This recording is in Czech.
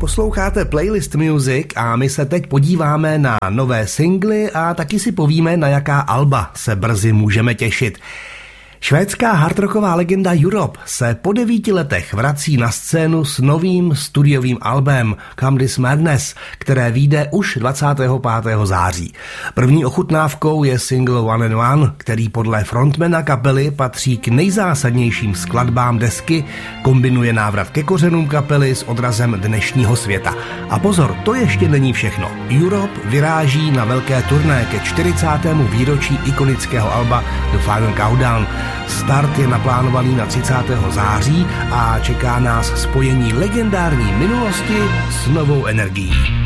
Posloucháte Playlist Music a my se teď podíváme na nové singly a taky si povíme, na jaká alba se brzy můžeme těšit. Švédská hardrocková legenda Europe se po 9 letech vrací na scénu s novým studiovým albem Come This Madness, které vyjde už 25. září. První ochutnávkou je single One and One, který podle frontmana kapely patří k nejzásadnějším skladbám desky, kombinuje návrat ke kořenům kapely s odrazem dnešního světa. A pozor, to ještě není všechno. Europe vyráží na velké turné ke 40. výročí ikonického alba The Final Countdown. Start je naplánovaný na 30. září a čeká nás spojení legendární minulosti s novou energií.